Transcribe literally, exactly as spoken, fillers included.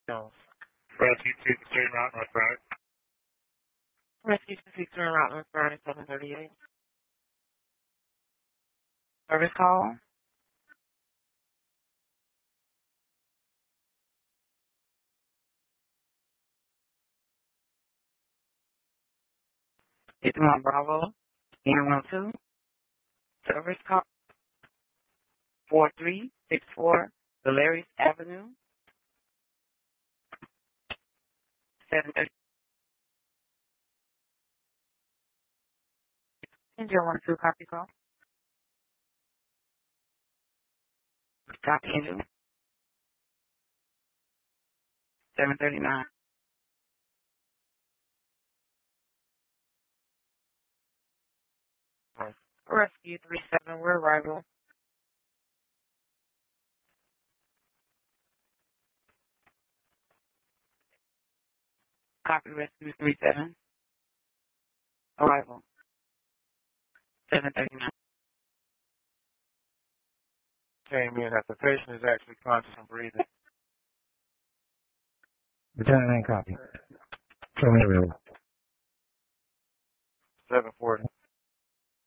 Jones. Rescue two sixty-three Route North Friday. Rescue two sixty-three Route North Friday, seven thirty-eight. Service call. It's one Bravo, N one two. Service call. four three six four Valerius Avenue, seven thirty. Engine one two, copy call. Copy engine. seven thirty-nine. Rescue three seven, we're arrival. Copy rescue three seven. Arrival. seven thirty-nine. Came in that the patient is actually conscious and breathing. Lieutenant nine copy. Show me the real. seven forty.